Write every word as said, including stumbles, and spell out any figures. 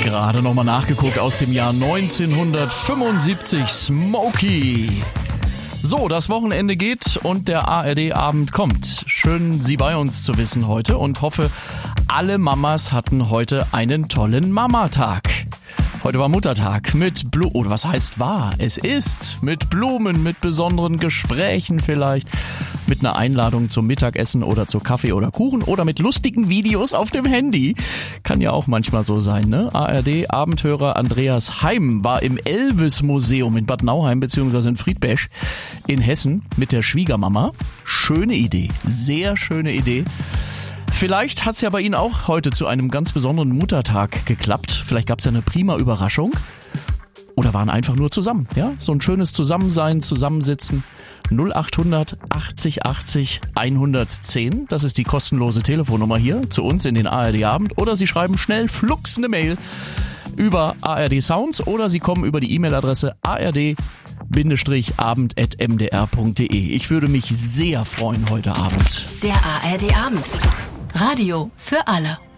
Gerade nochmal nachgeguckt aus dem Jahr neunzehnhundertfünfundsiebzig, Smokey. So, das Wochenende geht und der A R D-Abend kommt. Schön, Sie bei uns zu wissen heute und hoffe, alle Mamas hatten heute einen tollen Mamatag. Heute war Muttertag mit Blumen, oder was heißt war? Es ist mit Blumen, mit besonderen Gesprächen vielleicht, mit einer Einladung zum Mittagessen oder zu Kaffee oder Kuchen oder mit lustigen Videos auf dem Handy. Kann ja auch manchmal so sein, ne? A R D-Abendhörer Andreas Heim war im Elvis-Museum in Bad Nauheim bzw. in Friedbesch in Hessen mit der Schwiegermama. Schöne Idee, sehr schöne Idee. Vielleicht hat's ja bei Ihnen auch heute zu einem ganz besonderen Muttertag geklappt. Vielleicht gab's ja eine prima Überraschung. Oder waren einfach nur zusammen, ja? So ein schönes Zusammensein, Zusammensitzen. null acht hundert achtzig achtzig hundertzehn. Das ist die kostenlose Telefonnummer hier zu uns in den A R D-Abend. Oder Sie schreiben schnell flugs eine Mail über A R D Sounds oder Sie kommen über die E-Mail-Adresse a r d abend at m d r punkt d e. Ich würde mich sehr freuen heute Abend. Der A R D-Abend. Radio für alle.